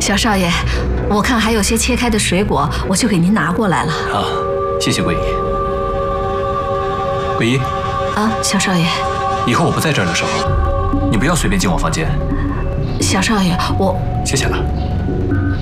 小少爷，我看还有些切开的水果，我就给您拿过来了。 啊，谢谢桂姨。桂姨， 啊，小少爷， 以后我不在这儿的时候，你不要随便进我房间。 小少爷，我谢谢了。